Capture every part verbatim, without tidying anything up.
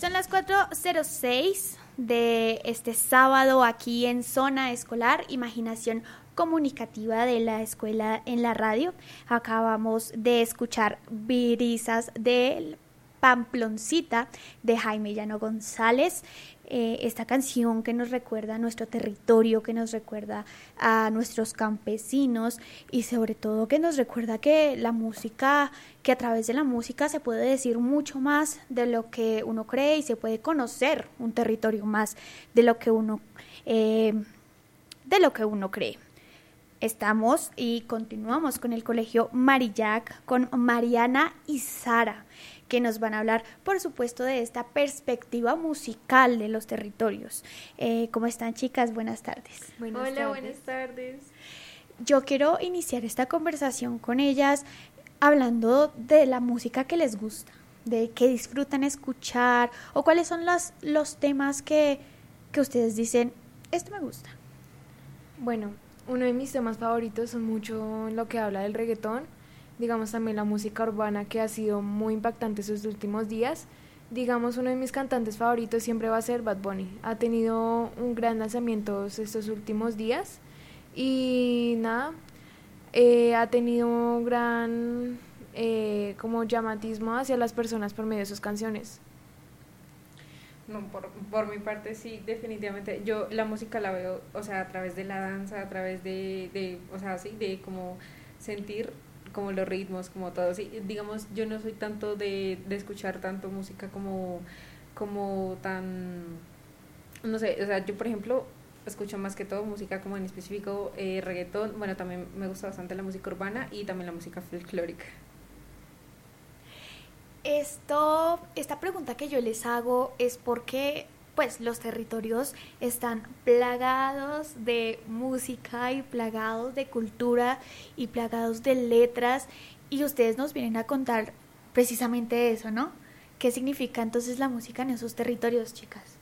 Son las cuatro cero seis de este sábado aquí en Zona Escolar, Imaginación Comunicativa de la Escuela en la Radio. Acabamos de escuchar Brisas del Pamploncita de Jaime Llano González. Eh, esta canción que nos recuerda a nuestro territorio, que nos recuerda a nuestros campesinos y sobre todo que nos recuerda que la música, que a través de la música se puede decir mucho más de lo que uno cree y se puede conocer un territorio más de lo que uno, eh, de lo que uno cree. Estamos y continuamos con el Colegio Marillac, con Mariana y Sara, que nos van a hablar, por supuesto, de esta perspectiva musical de los territorios. Eh, ¿Cómo están, chicas? Buenas tardes. Buenas Hola, tardes. buenas tardes. Yo quiero iniciar esta conversación con ellas hablando de la música que les gusta, de qué disfrutan escuchar o cuáles son los, los temas que, que ustedes dicen, esto me gusta. Bueno, uno de mis temas favoritos son mucho lo que habla del reggaetón, digamos también la música urbana que ha sido muy impactante estos últimos días. Digamos, uno de mis cantantes favoritos siempre va a ser Bad Bunny. Ha tenido un gran lanzamiento estos últimos días y nada, eh, ha tenido un gran eh, como llamatismo hacia las personas por medio de sus canciones. No, por, por mi parte sí, definitivamente. Yo la música la veo, o sea, a través de la danza, a través de, de o sea, sí, de como sentir como los ritmos, como todo. Sí, digamos, yo no soy tanto de, de escuchar tanto música como, como tan, no sé, o sea, yo por ejemplo escucho más que todo música como en específico eh, reggaetón. Bueno, también me gusta bastante la música urbana y también la música folclórica. Esto, esta pregunta que yo les hago es porque pues los territorios están plagados de música y plagados de cultura y plagados de letras y ustedes nos vienen a contar precisamente eso, ¿no? ¿Qué significa entonces la música en esos territorios, chicas?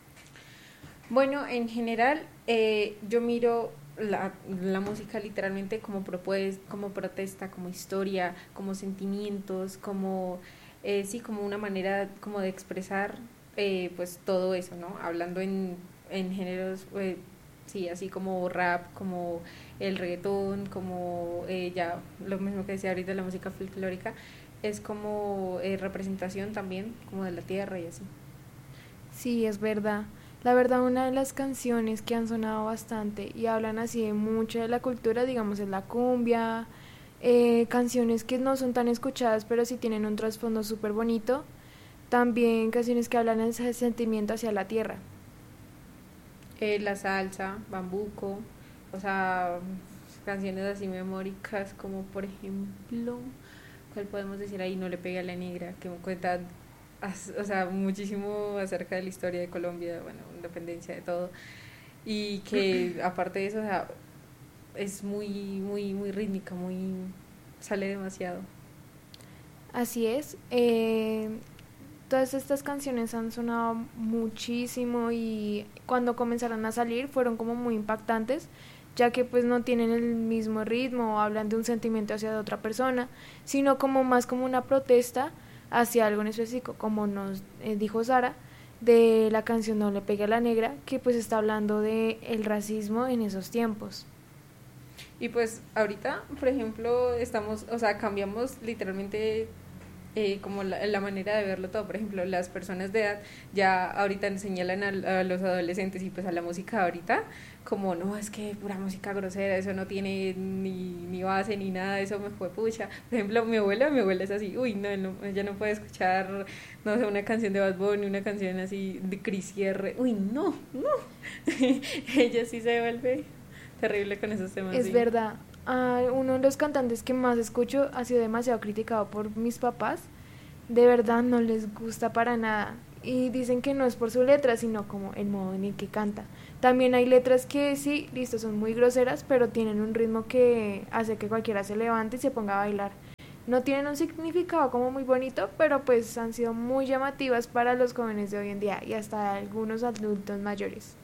Bueno, en general eh, yo miro la, la música literalmente como, propues, como protesta, como historia, como sentimientos, como eh, sí, como una manera como de expresar eh, pues todo eso, ¿no? Hablando en, en géneros, eh, sí, así como rap, como el reggaetón, como eh, ya lo mismo que decía ahorita la música folclórica, es como eh, representación también como de la tierra y así. Sí, es verdad. La verdad, una de las canciones que han sonado bastante y hablan así de mucho de la cultura, digamos, es la cumbia, eh, canciones que no son tan escuchadas, pero sí tienen un trasfondo súper bonito. También canciones que hablan ese sentimiento hacia la tierra. Eh, la salsa, bambuco, o sea, canciones así memóricas como por ejemplo, ¿cuál podemos decir ahí? No le pegue a la negra, que me cuenta o sea, muchísimo acerca de la historia de Colombia, bueno, independencia de todo, y que aparte de eso, o sea, es muy, muy, muy rítmica, muy, sale demasiado. Así es, eh, todas estas canciones han sonado muchísimo y cuando comenzaron a salir fueron como muy impactantes, ya que pues no tienen el mismo ritmo o hablan de un sentimiento hacia otra persona, sino como más como una protesta hacia algo en específico, como nos eh, dijo Sara, de la canción No le pegue a la negra, que pues está hablando de el racismo en esos tiempos. Y pues ahorita, por ejemplo, estamos, o sea, cambiamos literalmente eh, como la, la manera de verlo todo. Por ejemplo, las personas de edad ya ahorita señalan a, a los adolescentes y pues a la música ahorita como, no, es que pura música grosera, eso no tiene ni, ni base ni nada, eso me fue pucha. Por ejemplo, mi abuela, mi abuela es así, uy, no, no, ella no puede escuchar, no sé, una canción de Bad Bunny, una canción así de Cris Sierra, uy, no, no. Ella sí se vuelve terrible con esos temas. Es sí. verdad. Uh, uno de los cantantes que más escucho ha sido demasiado criticado por mis papás. De verdad no les gusta para nada. Y dicen que no es por su letra, sino como el modo en el que canta. También hay letras que sí, listo, son muy groseras, pero tienen un ritmo que hace que cualquiera se levante y se ponga a bailar. No tienen un significado como muy bonito, pero pues han sido muy llamativas para los jóvenes de hoy en día y hasta algunos adultos mayores.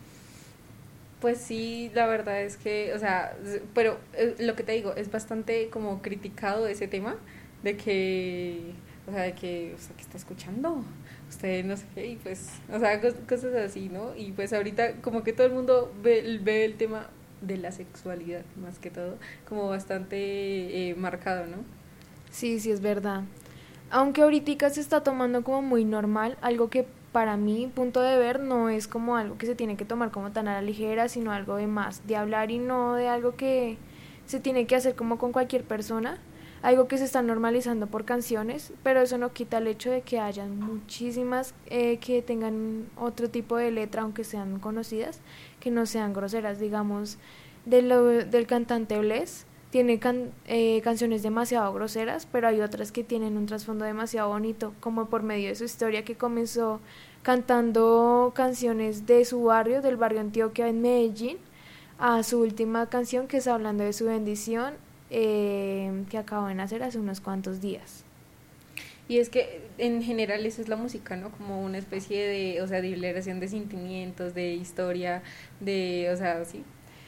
Pues sí, la verdad es que, o sea, pero eh, lo que te digo, es bastante como criticado ese tema, de que, o sea, de que, o sea, ¿qué está escuchando? Usted no sé qué, y pues, o sea, cos- cosas así, ¿no? Y pues ahorita como que todo el mundo ve, el- ve el tema de la sexualidad, más que todo, como bastante eh, marcado, ¿no? Sí, sí, es verdad. Aunque ahorita se está tomando como muy normal, algo que para mí, punto de ver, no es como algo que se tiene que tomar como tan a la ligera, sino algo de más, de hablar y no de algo que se tiene que hacer como con cualquier persona, algo que se está normalizando por canciones, pero eso no quita el hecho de que hayan muchísimas eh, que tengan otro tipo de letra, aunque sean conocidas, que no sean groseras, digamos, de lo, del cantante Bless. Tiene can, eh, canciones demasiado groseras, pero hay otras que tienen un trasfondo demasiado bonito, como por medio de su historia, que comenzó cantando canciones de su barrio, del barrio Antioquia en Medellín, a su última canción que está hablando de su bendición, eh, que acabó de nacer hace unos cuantos días. Y es que en general eso es la música, ¿no? Como una especie de, o sea, de liberación de sentimientos, de historia, de, o sea, sí,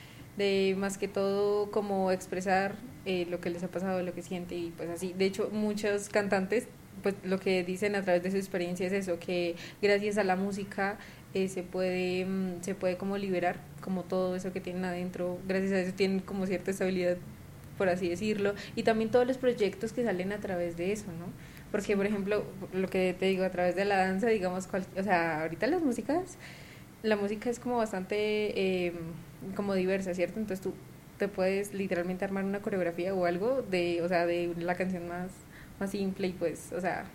de más que todo como expresar eh, lo que les ha pasado, lo que siente y pues así. De hecho, muchos cantantes pues lo que dicen a través de su experiencia es eso, que gracias a la música eh, se puede mm, se puede como liberar como todo eso que tienen adentro, gracias a eso tienen como cierta estabilidad, por así decirlo, y también todos los proyectos que salen a través de eso, ¿no? Porque, por ejemplo, lo que te digo, a través de la danza, digamos, cual, o sea, ahorita las músicas, la música es como bastante eh, como diversa, ¿cierto? Entonces tú te puedes literalmente armar una coreografía o algo de, o sea, de la canción más, más simple y pues, o sea,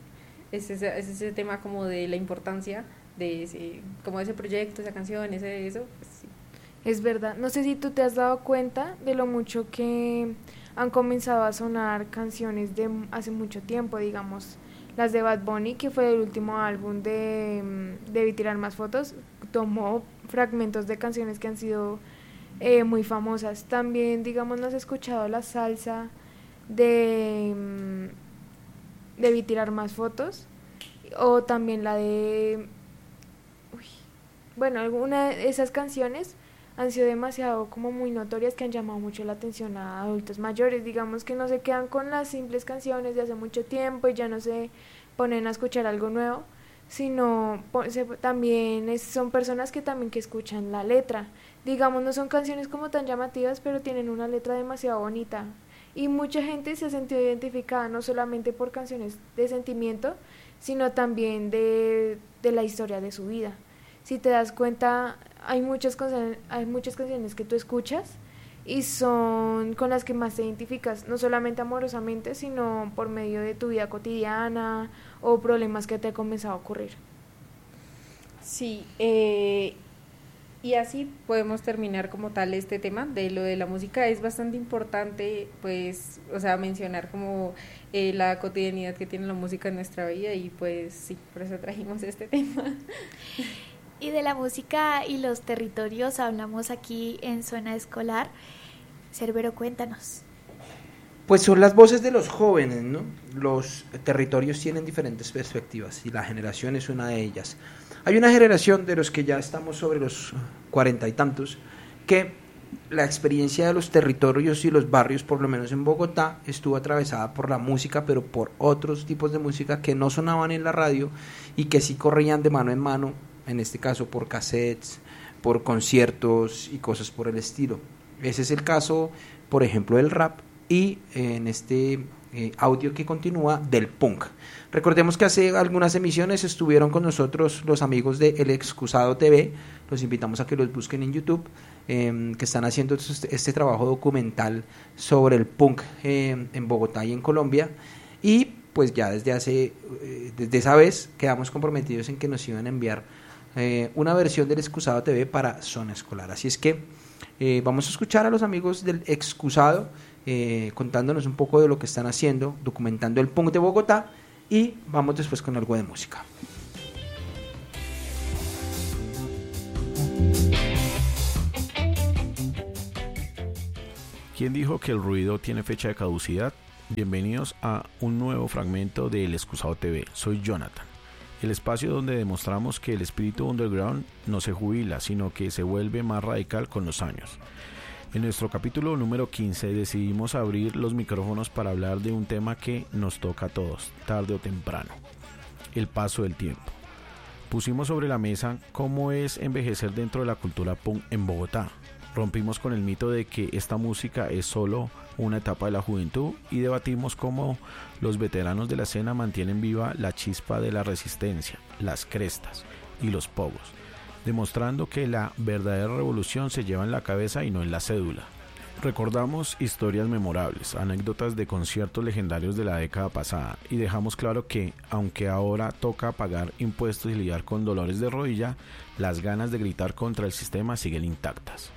es ese, es ese tema como de la importancia de ese, como de ese proyecto, esa canción, ese eso, pues sí. Es verdad, no sé si tú te has dado cuenta de lo mucho que han comenzado a sonar canciones de hace mucho tiempo, digamos, las de Bad Bunny, que fue el último álbum de Debí tirar más fotos, tomó fragmentos de canciones que han sido eh, muy famosas. También, digamos, ¿no has escuchado la salsa de um, Debí tirar más fotos? O también la de... Uy, bueno, alguna de esas canciones han sido demasiado como muy notorias, que han llamado mucho la atención a adultos mayores, digamos, que no se quedan con las simples canciones de hace mucho tiempo y ya no se ponen a escuchar algo nuevo, sino se, también es, son personas que también que escuchan la letra, digamos, no son canciones como tan llamativas, pero tienen una letra demasiado bonita y mucha gente se ha sentido identificada no solamente por canciones de sentimiento, sino también de, de la historia de su vida. Si te das cuenta, hay muchas canciones, hay muchas canciones que tú escuchas y son con las que más te identificas, no solamente amorosamente, sino por medio de tu vida cotidiana o problemas que te han comenzado a ocurrir. Sí, eh, y así podemos terminar como tal este tema de lo de la música. Es bastante importante, pues, o sea, mencionar como eh, la cotidianidad que tiene la música en nuestra vida y pues sí, por eso trajimos este tema. Y de la música y los territorios hablamos aquí en Zona Escolar. Cerbero, cuéntanos. Pues son las voces de los jóvenes, ¿no? Los territorios tienen diferentes perspectivas y la generación es una de ellas. Hay una generación de los que ya estamos sobre los cuarenta y tantos que la experiencia de los territorios y los barrios, por lo menos en Bogotá, estuvo atravesada por la música, pero por otros tipos de música que no sonaban en la radio y que sí corrían de mano en mano, en este caso por cassettes, por conciertos y cosas por el estilo. Ese es el caso, por ejemplo, del rap y eh, en este eh, audio que continúa del punk. Recordemos que hace algunas emisiones estuvieron con nosotros los amigos de El Excusado T V, los invitamos a que los busquen en YouTube, eh, que están haciendo este, este trabajo documental sobre el punk eh, en Bogotá y en Colombia, y pues ya desde hace, eh, desde esa vez quedamos comprometidos en que nos iban a enviar eh, una versión del Excusado T V para Zona Escolar, así es que eh, vamos a escuchar a los amigos del Excusado eh, contándonos un poco de lo que están haciendo, documentando el punk de Bogotá, y vamos después con algo de música. ¿Quién dijo que el ruido tiene fecha de caducidad? Bienvenidos a un nuevo fragmento de El Excusado T V. Soy Jonathan, el espacio donde demostramos que el espíritu underground no se jubila, sino que se vuelve más radical con los años. En nuestro capítulo número quince decidimos abrir los micrófonos para hablar de un tema que nos toca a todos, tarde o temprano: el paso del tiempo. Pusimos sobre la mesa cómo es envejecer dentro de la cultura punk en Bogotá. Rompimos con el mito de que esta música es solo una etapa de la juventud y debatimos cómo los veteranos de la escena mantienen viva la chispa de la resistencia, las crestas y los pogos, demostrando que la verdadera revolución se lleva en la cabeza y no en la cédula. Recordamos historias memorables, anécdotas de conciertos legendarios de la década pasada y dejamos claro que, aunque ahora toca pagar impuestos y lidiar con dolores de rodilla, las ganas de gritar contra el sistema siguen intactas.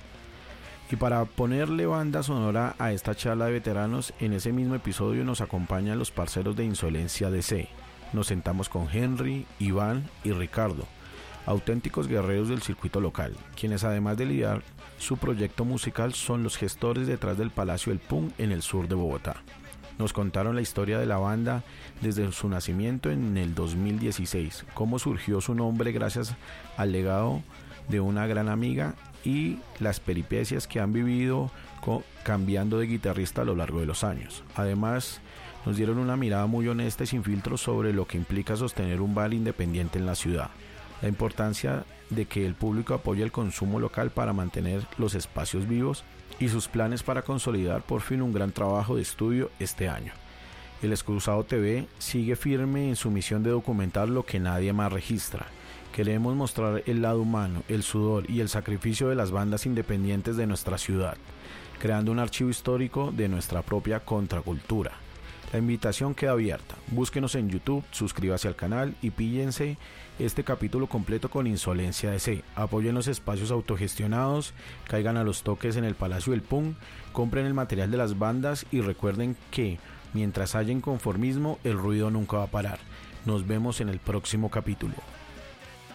Y para ponerle banda sonora a esta charla de veteranos, en ese mismo episodio nos acompañan los parceros de Insolencia D C. Nos sentamos con Henry, Iván y Ricardo, auténticos guerreros del circuito local, quienes además de lidiar su proyecto musical son los gestores detrás del Palacio del Punk en el sur de Bogotá. Nos contaron la historia de la banda desde su nacimiento en el dos mil dieciséis, cómo surgió su nombre gracias al legado de una gran amiga y las peripecias que han vivido cambiando de guitarrista a lo largo de los años. Además, nos dieron una mirada muy honesta y sin filtros sobre lo que implica sostener un bar independiente en la ciudad, la importancia de que el público apoye el consumo local para mantener los espacios vivos y sus planes para consolidar por fin un gran trabajo de estudio este año. El Excusado T V sigue firme en su misión de documentar lo que nadie más registra. Queremos mostrar el lado humano, el sudor y el sacrificio de las bandas independientes de nuestra ciudad, creando un archivo histórico de nuestra propia contracultura. La invitación queda abierta. Búsquenos en YouTube, suscríbase al canal y píllense este capítulo completo con Insolencia D C. Apoyen los espacios autogestionados, caigan a los toques en el Palacio del Punk, compren el material de las bandas y recuerden que mientras haya inconformismo, el ruido nunca va a parar. Nos vemos en el próximo capítulo.